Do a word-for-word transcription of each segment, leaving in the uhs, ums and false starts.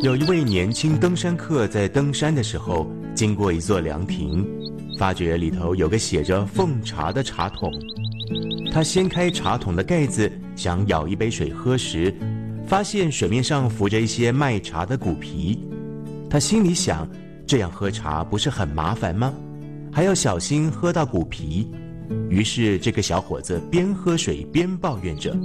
有一位年轻登山客在登山的时候，经过一座凉亭，发觉里头有个写着奉茶的茶桶。他掀开茶桶的盖子，想舀一杯水喝时，发现水面上浮着一些卖茶的骨皮。他心里想，这样喝茶不是很麻烦吗？还要小心喝到骨皮。于是这个小伙子边喝水边抱怨着：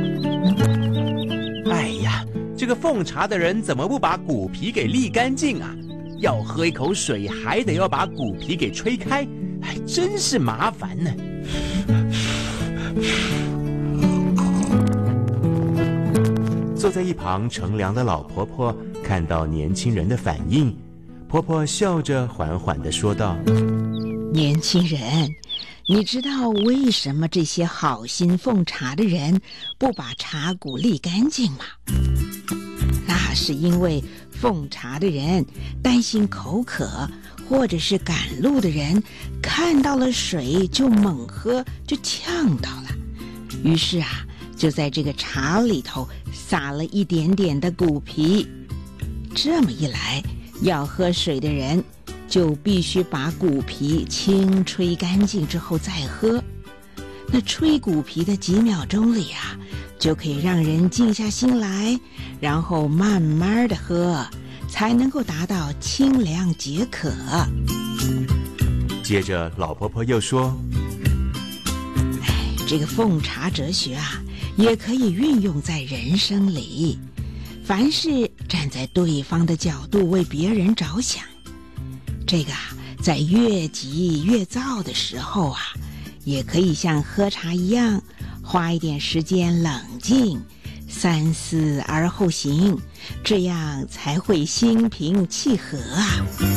哎呀，这个奉茶的人怎么不把骨皮给沥干净啊？要喝一口水还得要把骨皮给吹开，哎，真是麻烦呢。 坐在一旁乘凉的老婆婆看到年轻人的反应，婆婆笑着缓缓地说道： 年轻人，你知道为什么这些好心奉茶的人不把茶骨沥干净吗？那是因为奉茶的人担心口渴，或者是赶路的人看到了水就猛喝，就呛到了。于是啊，就在这个茶里头撒了一点点的骨皮。这么一来，要喝水的人就必须把骨皮轻吹干净之后再喝。那吹骨皮的几秒钟里啊，就可以让人静下心来，然后慢慢的喝，才能够达到清凉解渴。 接着老婆婆又说： 哎，这个奉茶哲学啊，也可以运用在人生里。凡是站在对方的角度为别人着想，这个啊，在越急越躁的时候啊，也可以像喝茶一样，花一点时间冷静，三思而后行，这样才会心平气和啊。